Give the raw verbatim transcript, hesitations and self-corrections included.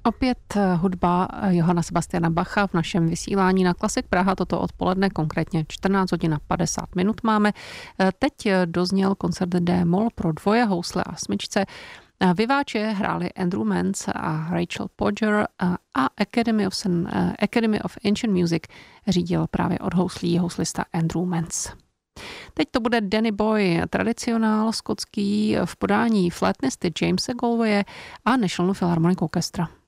Opět hudba Johanna Sebastiana Bacha v našem vysílání na Klasik Praha. Toto odpoledne, konkrétně čtrnáct hodin a padesát minut máme. Teď dozněl koncert D-moll pro dvoje, housle a smyčce. Vyváče hráli Andrew Mance a Rachel Podger a Academy of, Academy of Ancient Music řídil právě od houslí houslista Andrew Mance. Teď to bude Danny Boy, tradicionál skotský v podání flétnisty Jamese Galwaye a National Philharmonic Orchestra.